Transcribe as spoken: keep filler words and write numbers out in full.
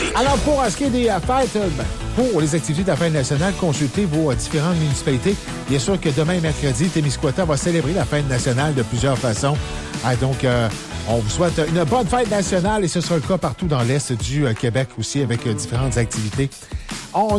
Alors, pour ce qui est des euh, fêtes, euh, ben, pour les activités de la fête nationale, consultez vos euh, différentes municipalités. Bien sûr que demain, mercredi, Témiscouata va célébrer la fête nationale de plusieurs façons. Ah, donc, euh, on vous souhaite une bonne fête nationale et ce sera le cas partout dans l'Est du euh, Québec aussi avec euh, différentes activités. On